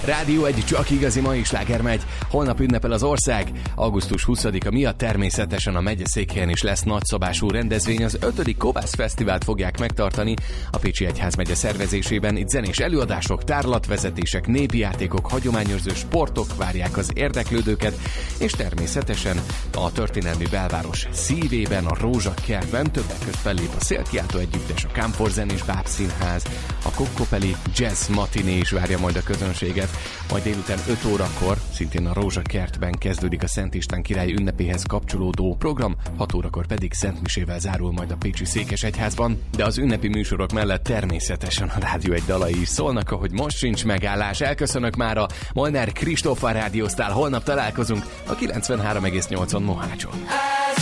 Rádió egy csak igazi mai sláger megy. Holnap ünnepel az ország. Augusztus 20-a miatt természetesen a megyeszékhelyen is lesz nagyszabású rendezvény. Az 5. Kovász Fesztivált fogják megtartani a Pécsi Egyházmegye szervezésében. Itt zenés előadások, tárlatvezetések, népi játékok, hagyományőrző sportok várják az érdeklődőket, és természetesen a történelmi belváros szívében, a Rózsakertben többek között fellép a Szélkiáltó Együttes, a Kámforzenés Bábszínház, a Kokkopeli Jazz Matiné is várja majd a közönséget, majd délután 5 órakor, szintén a Rózsakertben kezdődik a Szent István király ünnepéhez kapcsolódó program, 6 órakor pedig szentmisével zárul majd a Pécsi Székesegyházban, de az ünnepi műsorok mellett természetesen a Rádió egy dalai is szólnak, ahogy most sincs megállás. Elköszönök mára, Molnár Kristóffal rádióztál, holnap találkozunk a 93,8-on Mohácson.